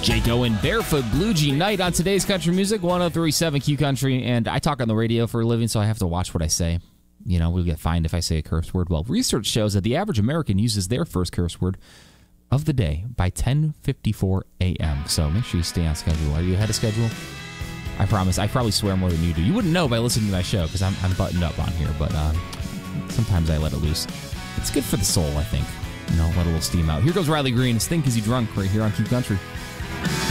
Jake Owen, Barefoot Blue Jean Night on today's country music, 1037 Q Country. And I talk on the radio for a living, so I have to watch what I say. You know, we'll get fined if I say a curse word. Well, research shows that the average American uses their first curse word of the day by 10:54 a.m. So make sure you stay on schedule. Are you ahead of schedule? I promise. I probably swear more than you do. You wouldn't know by listening to my show because I'm buttoned up on here, but sometimes I let it loose. It's good for the soul, I think. You know, let a little steam out. Here goes Riley Green. It's Think Is He Drunk right here on Q Country.